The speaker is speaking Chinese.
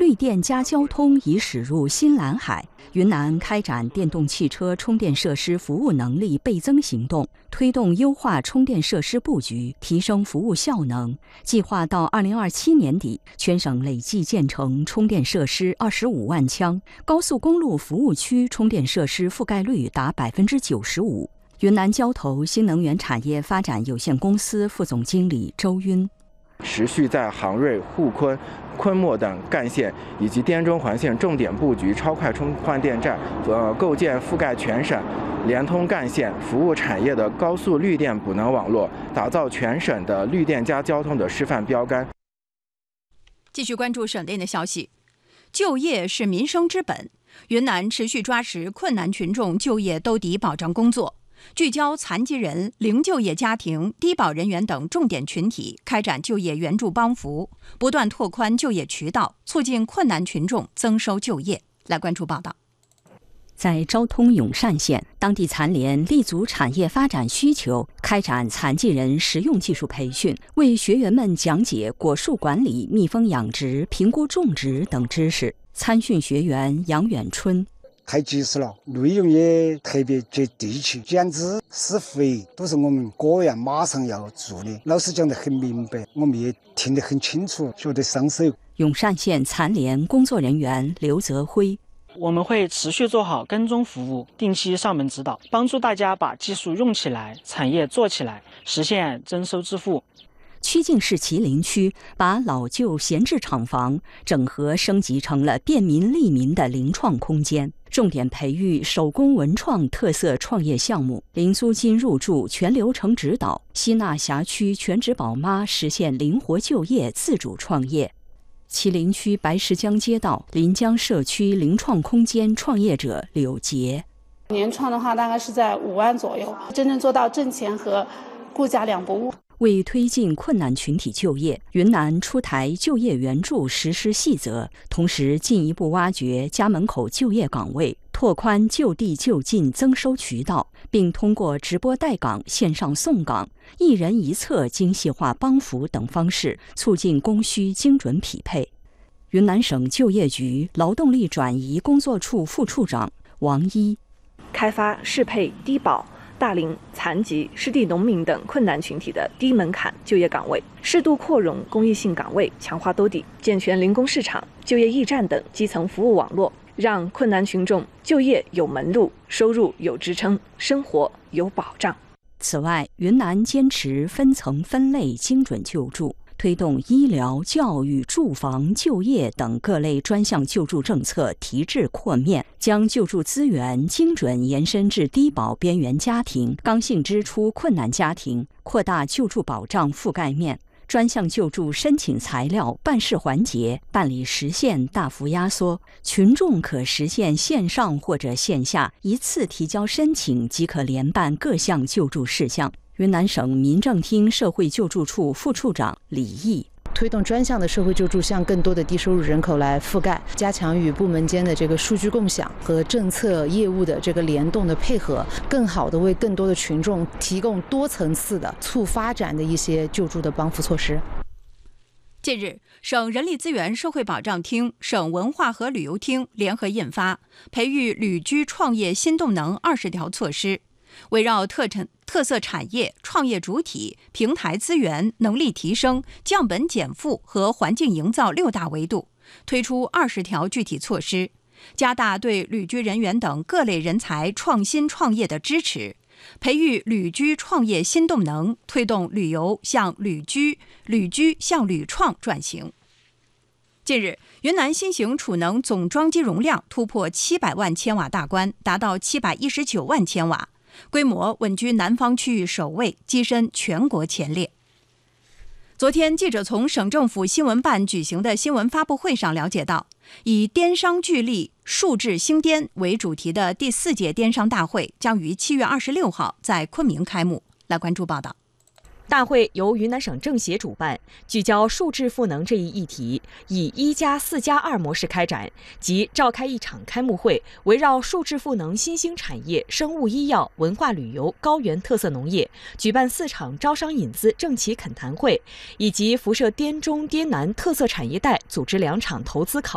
绿电加交通已驶入新蓝海。云南开展电动汽车充电设施服务能力倍增行动，推动优化充电设施布局，提升服务效能。计划到2027年底，全省累计建成充电设施25万枪，高速公路服务区充电设施覆盖率达95%。云南交投新能源产业发展有限公司副总经理周晕。 持续在杭瑞、沪昆、昆墨等干线以及滇中环线重点布局超快充换电站，构建覆盖全省、连通干线、服务产业的高速绿电补能网络，打造全省的绿电加交通的示范标杆。 继续关注省内的消息，就业是民生之本，云南持续抓实困难群众就业兜底保障工作。聚焦残疾人、零就业家庭、低保人员等重点群体，开展就业援助帮扶，不断拓宽就业渠道，促进困难群众增收就业。来关注报道。 在昭通永善县，当地残联立足产业发展需求，开展残疾人实用技术培训，为学员们讲解果树管理、蜜蜂养殖、评估种植等知识。参训学员杨远春。 太及时了，内容也特别接地气，减脂、施肥都是我们个人马上要做的。老师讲得很明白，我们也听得很清楚，学得上手。 永善县残联工作人员刘泽辉。 我们会持续做好跟踪服务，定期上门指导，帮助大家把技术用起来，产业做起来，实现增收致富。 曲靖市麒麟区把老旧闲置厂房整合升级成了便民利民的零创空间，重点培育手工文创特色创业项目，零租金入驻，全流程指导，吸纳辖区全职宝妈实现灵活就业、自主创业。麒麟区白石江街道临江社区零创空间创业者柳杰。 年创的话大概是在5万左右，真正做到挣钱和顾家两不误。 为推进困难群体就业，云南出台就业援助实施细则，同时进一步挖掘家门口就业岗位，拓宽就地就近增收渠道，并通过直播带岗、线上送岗、一人一策精细化帮扶等方式，促进供需精准匹配。云南省就业局劳动力转移工作处副处长王一。 开发适配低保、大龄、残疾、失地农民等困难群体的低门槛就业岗位，适度扩容公益性岗位，强化兜底，健全零工市场、就业驿站等基层服务网络，让困难群众就业有门路，收入有支撑，生活有保障。 此外，云南坚持分层分类精准救助，推动医疗、教育、住房、就业等各类专项救助政策提质扩面，将救助资源精准延伸至低保边缘家庭、刚性支出困难家庭，扩大救助保障覆盖面。专项救助申请材料、办事环节、办理时限大幅压缩，群众可实现线上或者线下一次提交申请即可联办各项救助事项。云南省民政厅社会救助处副处长李毅。 推动专项的社会救助向更多的低收入人口来覆盖，加强与部门间的这个数据共享和政策业务的这个联动的配合，更好的为更多的群众提供多层次的促发展的一些救助的帮扶措施。 近日，省人力资源社会保障厅、省文化和旅游厅联合印发《培育旅居创业新动能20条措施》，围绕特色产业、创业主体、平台资源、能力提升、降本减负和环境营造6大维度，推出20条具体措施，加大对旅居人员等各类人才创新创业的支持，培育旅居创业新动能，推动旅游向旅居、旅居向旅创转型。近日，云南新型储能总装机容量突破700万千瓦大关，达到719万千瓦。规模稳居南方区域首位，跻身全国前列。昨天，记者从省政府新闻办举行的新闻发布会上了解到，以电商聚力、数字兴颠为主题的第4届电商大会将于7月26号在昆明开幕。来关注报道。 大会由云南省政协主办，聚焦数字赋能这一议题，以1+4+2模式开展，即召开一场开幕会，围绕数字赋能新兴产业、生物医药、文化旅游、高原特色农业，举办4场招商引资政企恳谈会，以及辐射滇中滇南特色产业带组织2场投资考